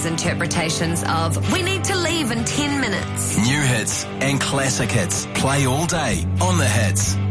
interpretations of "We need to leave in 10 minutes." New hits and classic hits play all day on The Hits.